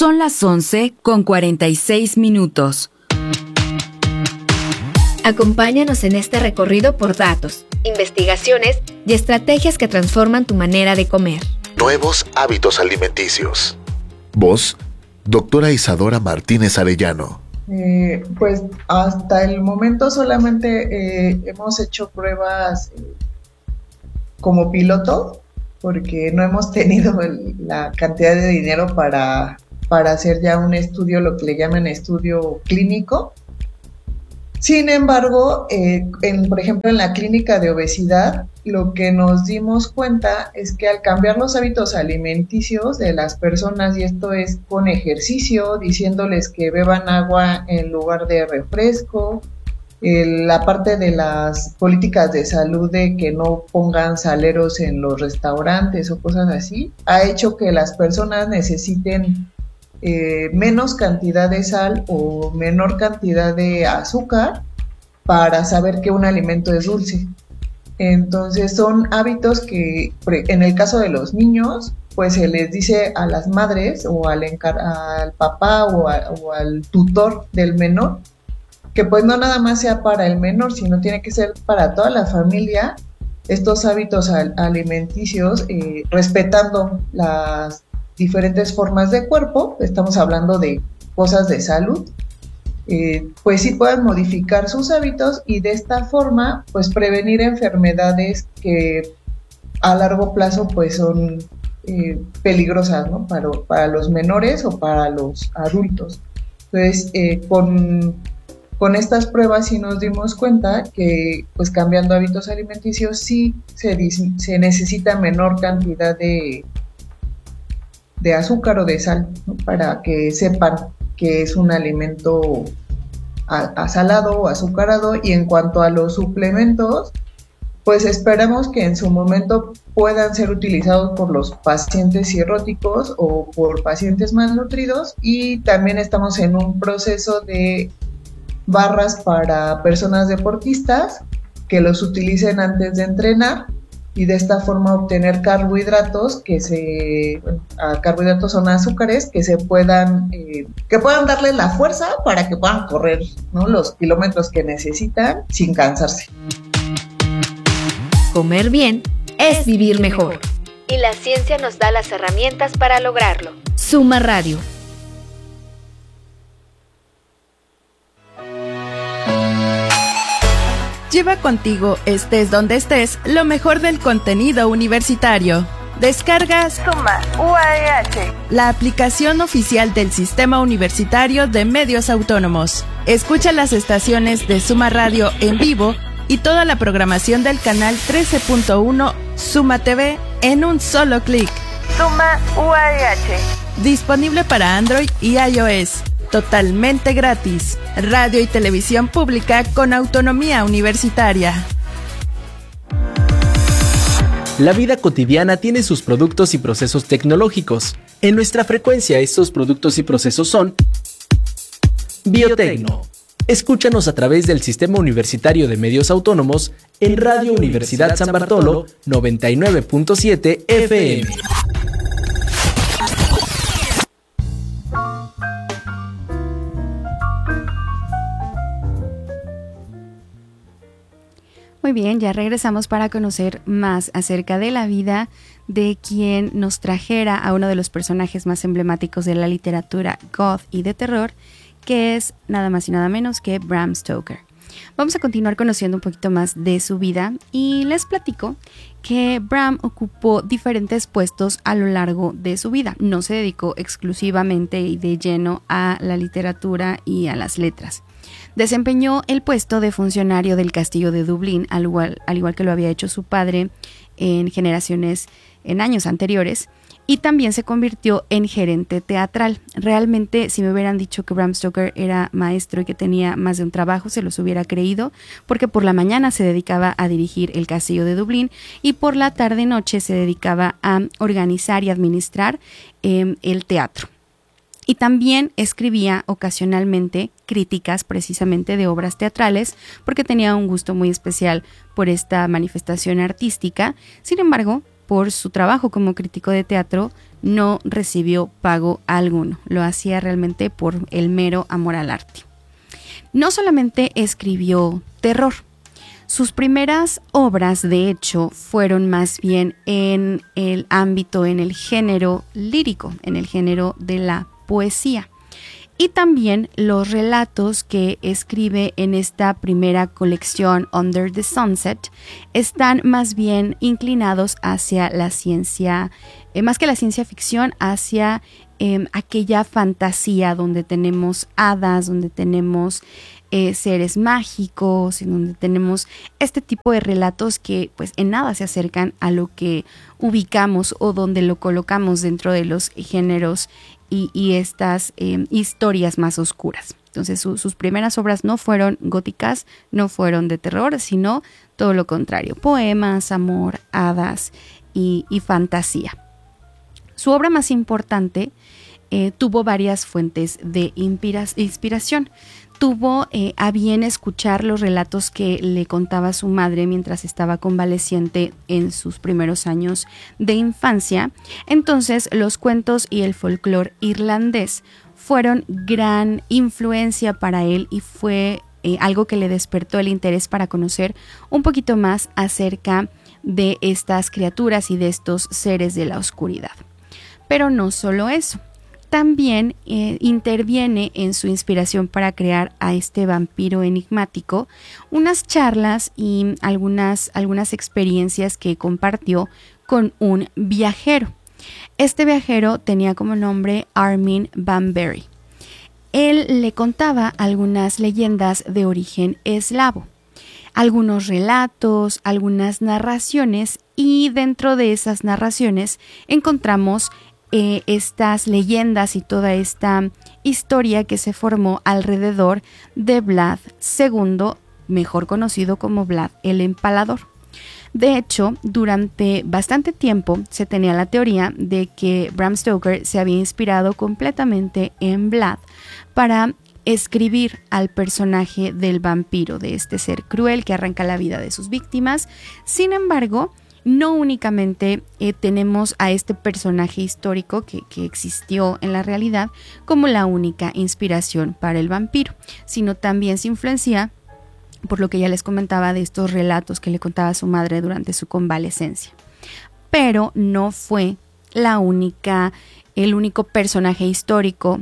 Son las 11:46. Acompáñanos en este recorrido por datos, investigaciones y estrategias que transforman tu manera de comer. Nuevos hábitos alimenticios. Voz, doctora Isadora Martínez Arellano. Pues hasta el momento solamente hemos hecho pruebas como piloto, porque no hemos tenido la cantidad de dinero para hacer ya un estudio, lo que le llaman estudio clínico. Sin embargo, por ejemplo, en la clínica de obesidad, lo que nos dimos cuenta es que al cambiar los hábitos alimenticios de las personas, y esto es con ejercicio, diciéndoles que beban agua en lugar de refresco, la parte de las políticas de salud de que no pongan saleros en los restaurantes o cosas así, ha hecho que las personas necesiten menos cantidad de sal o menor cantidad de azúcar para saber que un alimento es dulce. Entonces son hábitos que en el caso de los niños pues se les dice a las madres o al papá o al tutor del menor que pues no nada más sea para el menor, sino tiene que ser para toda la familia estos hábitos alimenticios, respetando las diferentes formas de cuerpo. Estamos hablando de cosas de salud, pues sí puedan modificar sus hábitos y de esta forma pues prevenir enfermedades que a largo plazo pues son peligrosas, ¿no? Para los menores o para los adultos. Entonces con estas pruebas sí nos dimos cuenta que pues cambiando hábitos alimenticios sí se necesita menor cantidad de azúcar o de sal, ¿no? Para que sepan que es un alimento asalado o azucarado. Y en cuanto a los suplementos, pues esperamos que en su momento puedan ser utilizados por los pacientes cirróticos o por pacientes malnutridos, y también estamos en un proceso de barras para personas deportistas que los utilicen antes de entrenar y de esta forma obtener carbohidratos carbohidratos son azúcares que puedan darles la fuerza para que puedan correr, ¿no? Los kilómetros que necesitan sin cansarse. Comer bien es vivir mejor. Y la ciencia nos da las herramientas para lograrlo. Suma Radio. Lleva contigo, estés donde estés, lo mejor del contenido universitario. Descargas Suma UAEH, la aplicación oficial del Sistema Universitario de Medios Autónomos. Escucha las estaciones de Suma Radio en vivo y toda la programación del canal 13.1 Suma TV en un solo clic. Suma UAEH. Disponible para Android y iOS. Totalmente gratis. Radio y televisión pública con autonomía universitaria. La vida cotidiana tiene sus productos y procesos tecnológicos. En nuestra frecuencia, estos productos y procesos son Biotecno. Escúchanos a través del Sistema Universitario de Medios Autónomos en Radio Universidad San Bartolo 99.7 FM. Muy bien, ya regresamos para conocer más acerca de la vida de quien nos trajera a uno de los personajes más emblemáticos de la literatura goth y de terror, que es nada más y nada menos que Bram Stoker. Vamos a continuar conociendo un poquito más de su vida y les platico que Bram ocupó diferentes puestos a lo largo de su vida. No se dedicó exclusivamente y de lleno a la literatura y a las letras. Desempeñó el puesto de funcionario del castillo de Dublín, al igual que lo había hecho su padre en años anteriores, y también se convirtió en gerente teatral. Realmente, si me hubieran dicho que Bram Stoker era maestro y que tenía más de un trabajo, se los hubiera creído, porque por la mañana se dedicaba a dirigir el castillo de Dublín y por la tarde-noche se dedicaba a organizar y administrar el teatro. Y también escribía ocasionalmente críticas precisamente de obras teatrales porque tenía un gusto muy especial por esta manifestación artística. Sin embargo, por su trabajo como crítico de teatro, no recibió pago alguno. Lo hacía realmente por el mero amor al arte. No solamente escribió terror. Sus primeras obras, de hecho, fueron más bien en el ámbito, en el género lírico, en el género de la poesía. Y también los relatos que escribe en esta primera colección, Under the Sunset, están más bien inclinados hacia la ciencia, más que la ciencia ficción, hacia aquella fantasía donde tenemos hadas, donde tenemos seres mágicos, en donde tenemos este tipo de relatos que pues en nada se acercan a lo que ubicamos o donde lo colocamos dentro de los géneros y estas historias más oscuras. Entonces sus primeras obras no fueron góticas, no fueron de terror, sino todo lo contrario, poemas, amor, hadas y fantasía. Su obra más importante tuvo varias fuentes de inspiración. Tuvo a bien escuchar los relatos que le contaba su madre mientras estaba convaleciente en sus primeros años de infancia. Entonces, los cuentos y el folclore irlandés fueron gran influencia para él y fue algo que le despertó el interés para conocer un poquito más acerca de estas criaturas y de estos seres de la oscuridad. Pero no solo eso. También interviene en su inspiración para crear a este vampiro enigmático unas charlas y algunas experiencias que compartió con un viajero. Este viajero tenía como nombre Armin van Bury. Él le contaba algunas leyendas de origen eslavo, algunos relatos, algunas narraciones, y dentro de esas narraciones encontramos estas leyendas y toda esta historia que se formó alrededor de Vlad II, mejor conocido como Vlad el Empalador. De hecho, durante bastante tiempo se tenía la teoría de que Bram Stoker se había inspirado completamente en Vlad para escribir al personaje del vampiro, de este ser cruel que arranca la vida de sus víctimas. Sin embargo, no únicamente tenemos a este personaje histórico que existió en la realidad como la única inspiración para el vampiro, sino también se influencia por lo que ya les comentaba de estos relatos que le contaba su madre durante su convalecencia. Pero no fue el único personaje histórico,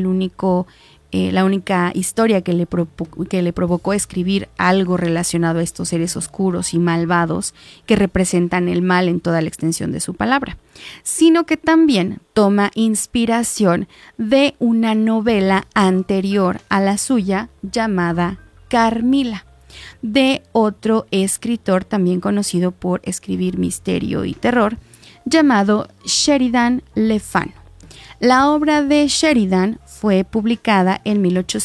la única historia que le provocó escribir algo relacionado a estos seres oscuros y malvados que representan el mal en toda la extensión de su palabra, sino que también toma inspiración de una novela anterior a la suya llamada Carmilla, de otro escritor también conocido por escribir misterio y terror, llamado Sheridan Le Fanu. La obra de Sheridan fue publicada en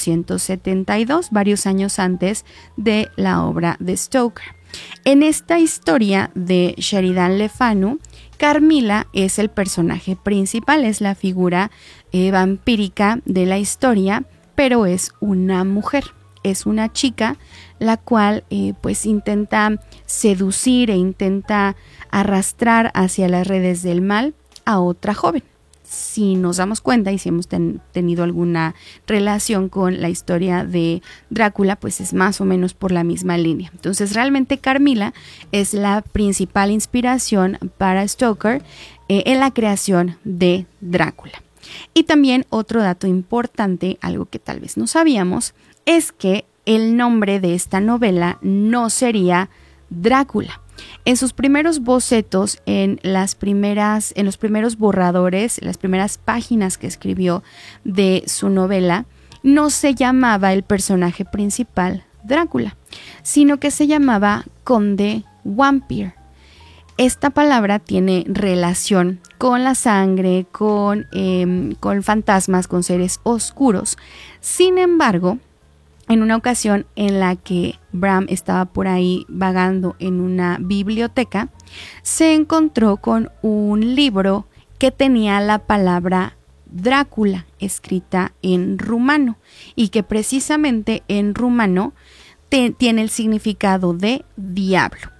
1872, varios años antes de la obra de Stoker. En esta historia de Sheridan Le Fanu, Carmilla es el personaje principal, es la figura vampírica de la historia, pero es una mujer, es una chica la cual pues intenta seducir e intenta arrastrar hacia las redes del mal a otra joven. Si nos damos cuenta y si hemos tenido alguna relación con la historia de Drácula, pues es más o menos por la misma línea. Entonces realmente Carmilla es la principal inspiración para Stoker en la creación de Drácula. Y también otro dato importante, algo que tal vez no sabíamos, es que el nombre de esta novela no sería Drácula. En sus primeros bocetos, en los primeros borradores, las primeras páginas que escribió de su novela, no se llamaba el personaje principal Drácula, sino que se llamaba Conde Vampire. Esta palabra tiene relación con la sangre, con fantasmas, con seres oscuros. Sin embargo, en una ocasión en la que Bram estaba por ahí vagando en una biblioteca, se encontró con un libro que tenía la palabra Drácula escrita en rumano y que precisamente en rumano tiene el significado de diablo.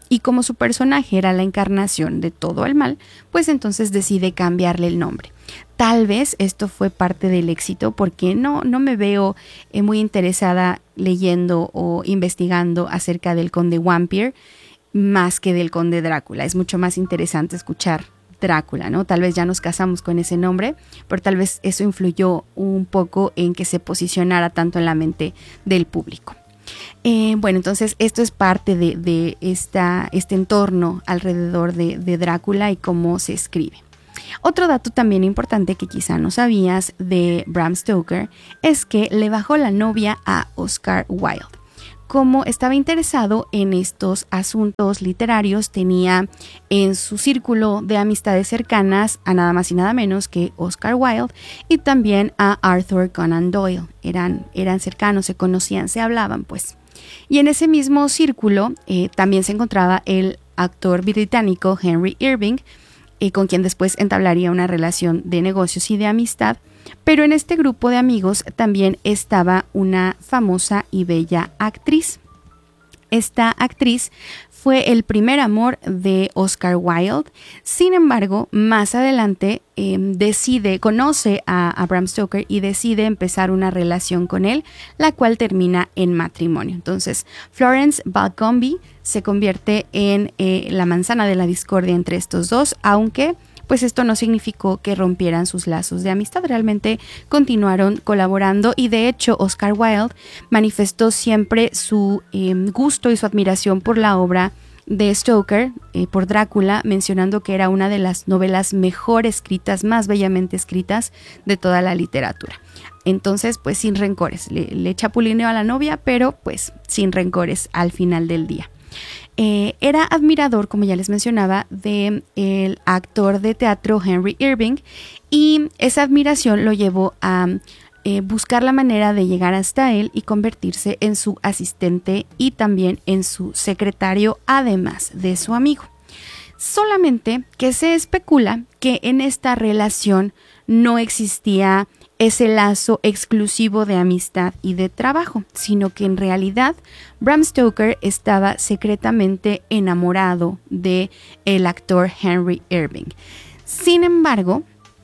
y como su personaje era la encarnación de todo el mal, pues entonces decide cambiarle el nombre. Tal vez esto fue parte del éxito, porque no me veo muy interesada leyendo o investigando acerca del Conde Vampire más que del Conde Drácula. Es mucho más interesante escuchar Drácula, ¿no? Tal vez ya nos casamos con ese nombre, pero tal vez eso influyó un poco en que se posicionara tanto en la mente del público. Bueno, entonces esto es parte de este entorno alrededor de Drácula y cómo se escribe. Otro dato también importante que quizá no sabías de Bram Stoker es que le bajó la novia a Oscar Wilde. Como estaba interesado en estos asuntos literarios, tenía en su círculo de amistades cercanas a nada más y nada menos que Oscar Wilde y también a Arthur Conan Doyle. Eran cercanos, se conocían, se hablaban pues. Y en ese mismo círculo también se encontraba el actor británico Henry Irving, con quien después entablaría una relación de negocios y de amistad. Pero en este grupo de amigos también estaba una famosa y bella actriz. Esta actriz fue el primer amor de Oscar Wilde. Sin embargo, más adelante conoce a Bram Stoker y decide empezar una relación con él, la cual termina en matrimonio. Entonces, Florence Balcombe se convierte en la manzana de la discordia entre estos dos, aunque pues esto no significó que rompieran sus lazos de amistad, realmente continuaron colaborando y de hecho Oscar Wilde manifestó siempre su gusto y su admiración por la obra de Stoker, por Drácula, mencionando que era una de las novelas mejor escritas, más bellamente escritas de toda la literatura. Entonces, pues sin rencores, le chapulineó a la novia, pero pues sin rencores al final del día. Era admirador, como ya les mencionaba, del actor de teatro Henry Irving y esa admiración lo llevó a buscar la manera de llegar hasta él y convertirse en su asistente y también en su secretario, además de su amigo. Solamente que se especula que en esta relación no existía ese lazo exclusivo de amistad y de trabajo, sino que en realidad Bram Stoker estaba secretamente enamorado de el actor Henry Irving. Sin embargo,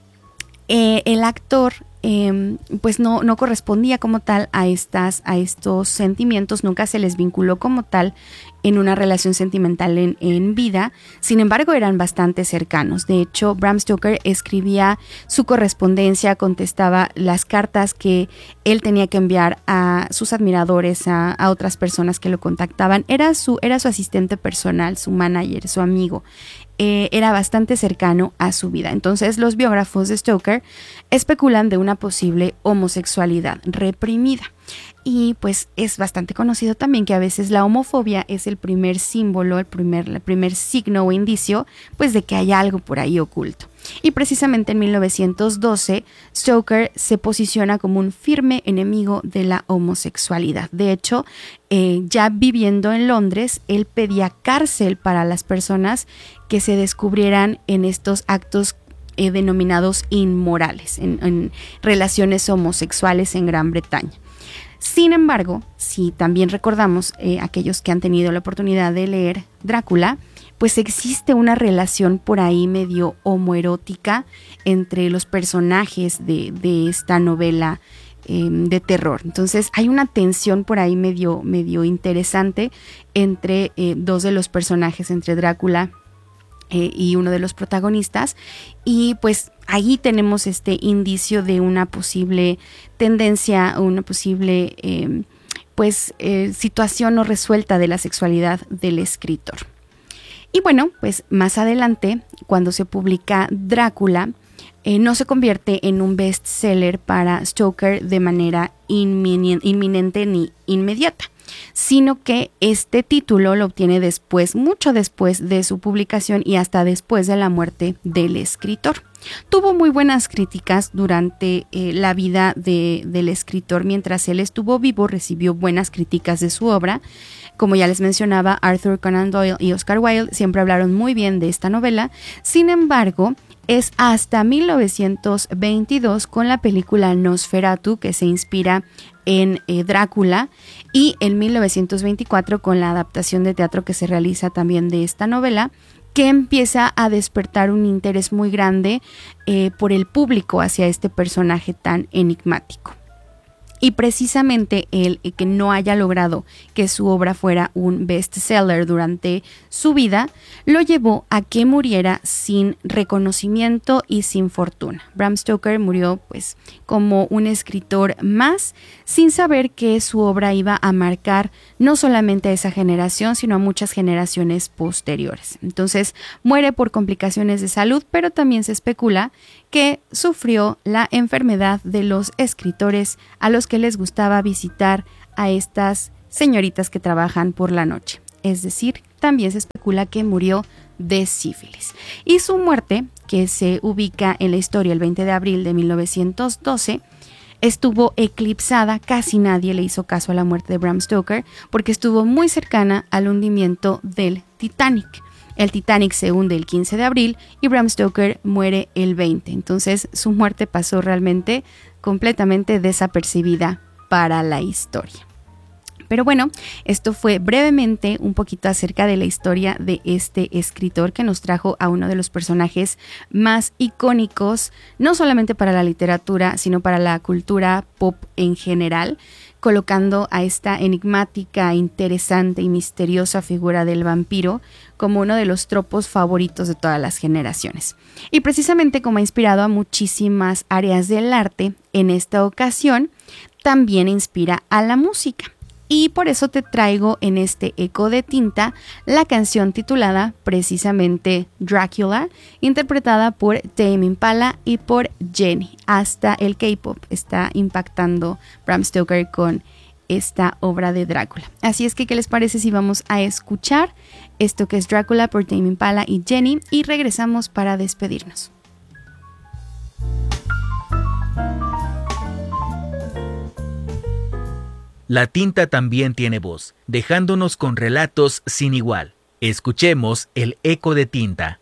el actor pues no correspondía como tal a estos sentimientos, nunca se les vinculó como tal en una relación sentimental en vida. Sin embargo, eran bastante cercanos. De hecho, Bram Stoker escribía su correspondencia, contestaba las cartas que él tenía que enviar a sus admiradores, a otras personas que lo contactaban. Era su asistente personal, su manager, su amigo. Era bastante cercano a su vida. Entonces, los biógrafos de Stoker especulan de una posible homosexualidad reprimida. Y pues es bastante conocido también que a veces la homofobia es el primer símbolo, el primer signo o indicio, pues de que hay algo por ahí oculto. Y precisamente en 1912, Stoker se posiciona como un firme enemigo de la homosexualidad. De hecho, ya viviendo en Londres, él pedía cárcel para las personas que se descubrieran en estos actos denominados inmorales, en relaciones homosexuales en Gran Bretaña. Sin embargo, si también recordamos aquellos que han tenido la oportunidad de leer Drácula, pues existe una relación por ahí medio homoerótica entre los personajes de esta novela de terror. Entonces hay una tensión por ahí medio interesante entre dos de los personajes, entre Drácula y uno de los protagonistas, y pues ahí tenemos este indicio de una posible tendencia, una posible situación no resuelta de la sexualidad del escritor. Y bueno, pues más adelante, cuando se publica Drácula, no se convierte en un bestseller para Stoker de manera inminente ni inmediata, sino que este título lo obtiene después, mucho después de su publicación y hasta después de la muerte del escritor. Tuvo muy buenas críticas durante la vida del escritor. Mientras él estuvo vivo, recibió buenas críticas de su obra. Como ya les mencionaba, Arthur Conan Doyle y Oscar Wilde siempre hablaron muy bien de esta novela. Sin embargo, es hasta 1922 con la película Nosferatu, que se inspira en Drácula, y en 1924 con la adaptación de teatro que se realiza también de esta novela, que empieza a despertar un interés muy grande por el público hacia este personaje tan enigmático. Y precisamente el que no haya logrado que su obra fuera un bestseller durante su vida, lo llevó a que muriera sin reconocimiento y sin fortuna. Bram Stoker murió pues como un escritor más, sin saber que su obra iba a marcar no solamente a esa generación, sino a muchas generaciones posteriores. Entonces muere por complicaciones de salud, pero también se especula que sufrió la enfermedad de los escritores a los que les gustaba visitar a estas señoritas que trabajan por la noche. Es decir, también se especula que murió de sífilis. Y su muerte, que se ubica en la historia el 20 de abril de 1912, estuvo eclipsada. Casi nadie le hizo caso a la muerte de Bram Stoker porque estuvo muy cercana al hundimiento del Titanic. El Titanic se hunde el 15 de abril y Bram Stoker muere el 20. Entonces su muerte pasó realmente completamente desapercibida para la historia. Pero bueno, esto fue brevemente un poquito acerca de la historia de este escritor que nos trajo a uno de los personajes más icónicos, no solamente para la literatura, sino para la cultura pop en general, colocando a esta enigmática, interesante y misteriosa figura del vampiro como uno de los tropos favoritos de todas las generaciones. Y precisamente como ha inspirado a muchísimas áreas del arte, en esta ocasión también inspira a la música. Y por eso te traigo en este eco de tinta la canción titulada precisamente Dracula, interpretada por Tame Impala y por Jenny. Hasta el K-pop está impactando Bram Stoker con esta obra de Drácula. Así es que, ¿qué les parece si vamos a escuchar esto que es Drácula por Tame Impala y Jenny? Y regresamos para despedirnos. La tinta también tiene voz, dejándonos con relatos sin igual. Escuchemos el eco de tinta.